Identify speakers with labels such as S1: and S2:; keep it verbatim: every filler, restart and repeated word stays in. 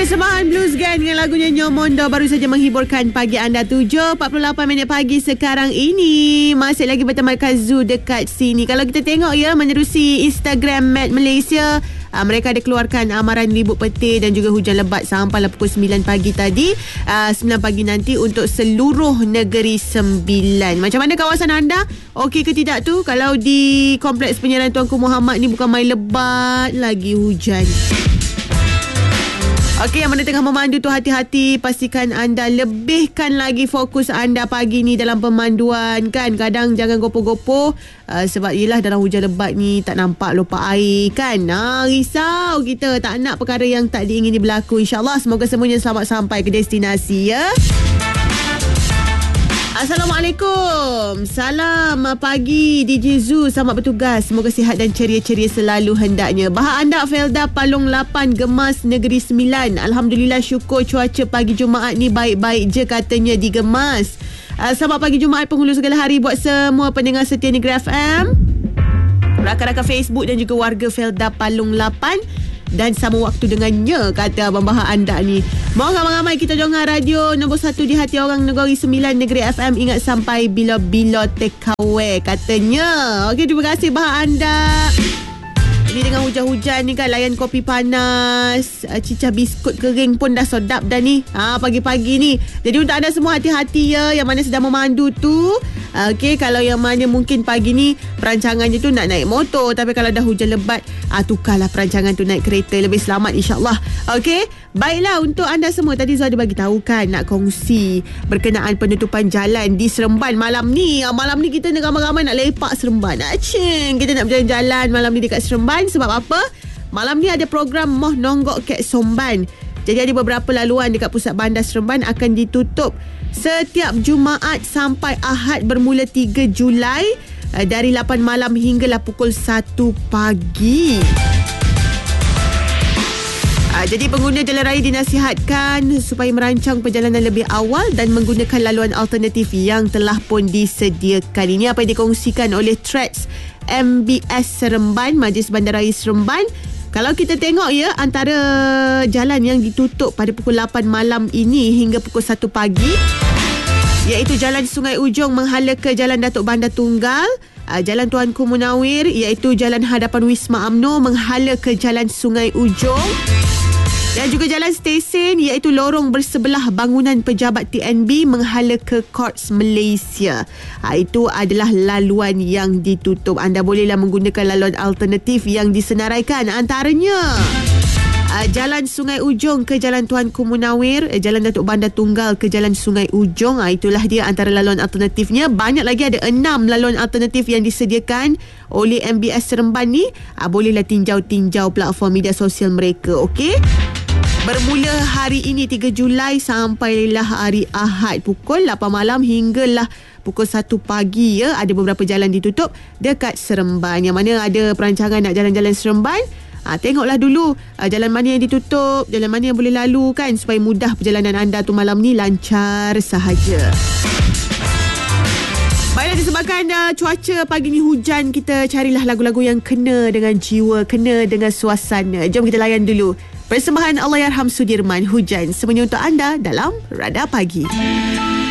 S1: Persembahan Blues Gang dengan lagunya Nyomondo baru saja menghiburkan pagi anda. Tujuh empat puluh lapan minit pagi sekarang ini. Masih lagi bertemankan Zoo dekat sini. Kalau kita tengok ya, menerusi Instagram Met Malaysia, uh, mereka ada keluarkan amaran ribut petir dan juga hujan lebat sampailah pukul sembilan pagi tadi, uh, sembilan pagi nanti untuk seluruh negeri Sembilan. Macam mana kawasan anda? Okey ke tidak tu? Kalau di Kompleks Penyiaran Tuanku Muhammad ni bukan main lebat lagi hujan. Okey, yang mana tengah memandu tu hati-hati. Pastikan anda lebihkan lagi fokus anda pagi ni dalam pemanduan kan. Kadang jangan gopoh-gopoh uh, sebab yelah dalam hujan lebat ni tak nampak lopak air kan. Nah, risau kita, tak nak perkara yang tak diingini berlaku. InsyaAllah semoga semuanya selamat sampai ke destinasi ya. Assalamualaikum. Salam pagi D J Zoo. Selamat bertugas. Semoga sihat dan ceria-ceria selalu hendaknya. Bahar anda Felda Palung lapan Gemas Negeri Sembilan. Alhamdulillah, syukur cuaca pagi Jumaat ni baik-baik je katanya di Gemas. Uh, selamat pagi Jumaat penghulu segala hari buat semua pendengar setia Negeri F M, rakan-rakan Facebook dan juga warga Felda Palung lapan. Dan sama waktu dengannya, kata Abang Bahar anda ni. Mohon ramai-ramai kita dengar radio nombor satu di hati orang Negeri Sembilan Negeri F M. Ingat sampai bila-bila take away katanya. Okey, terima kasih Bahar anda. Ini dengan hujan-hujan ni kan, layan kopi panas, cicah biskut kering pun dah sedap dah ni ha, pagi-pagi ni. Jadi untuk anda semua hati-hati ya, yang mana sedang memandu tu. Okey, kalau yang mana mungkin pagi ni perancangannya tu nak naik motor, tapi kalau dah hujan lebat, ah, tukarlah perancangan tu naik kereta, lebih selamat insyaAllah. Okey, baiklah untuk anda semua. Tadi Zul ada bagi tahu kan, nak kongsi berkenaan penutupan jalan di Seremban malam ni. Malam ni kita nak ramai-ramai nak lepak Seremban. Acing, kita nak berjalan-jalan malam ni dekat Seremban. Sebab apa? Malam ni ada program Moh Nonggok Kek Somban. Jadi ada beberapa laluan dekat pusat bandar Seremban akan ditutup setiap Jumaat sampai Ahad bermula tiga Julai dari lapan malam hinggalah pukul satu pagi. Jadi pengguna jalan raya dinasihatkan supaya merancang perjalanan lebih awal dan menggunakan laluan alternatif yang telah pun disediakan. Ini apa yang dikongsikan oleh Trades M B S Seremban, Majlis Bandaraya Seremban. Kalau kita tengok ya, antara jalan yang ditutup pada pukul lapan malam ini hingga pukul satu pagi, iaitu Jalan Sungai Ujong menghala ke Jalan Datuk Bandar Tunggal, Jalan Tuanku Munawir iaitu Jalan Hadapan Wisma UMNO menghala ke Jalan Sungai Ujong, dan juga Jalan Stesen iaitu lorong bersebelah bangunan pejabat T N B menghala ke Courts Malaysia. Ha, itu adalah laluan yang ditutup. Anda bolehlah menggunakan laluan alternatif yang disenaraikan, antaranya uh, Jalan Sungai Ujong ke Jalan Tuanku Munawir, uh, Jalan Datuk Bandar Tunggal ke Jalan Sungai Ujong. Ha, itulah dia antara laluan alternatifnya. Banyak lagi, ada enam laluan alternatif yang disediakan oleh M B S Seremban ni. Ha, bolehlah tinjau-tinjau platform media sosial mereka. Okey, bermula hari ini tiga Julai sampailah hari Ahad pukul lapan malam hinggalah pukul satu pagi ya. Ada beberapa jalan ditutup dekat Seremban. Yang mana ada perancangan nak jalan-jalan Seremban, ha, tengoklah dulu ha, jalan mana yang ditutup, jalan mana yang boleh lalu kan, supaya mudah perjalanan anda tu malam ni lancar sahaja. Baiklah, disebabkan uh, cuaca pagi ni hujan, kita carilah lagu-lagu yang kena dengan jiwa, kena dengan suasana. Jom kita layan dulu persembahan Allahyarham Sudirman, Hujan, semuanya untuk anda dalam Radar Pagi.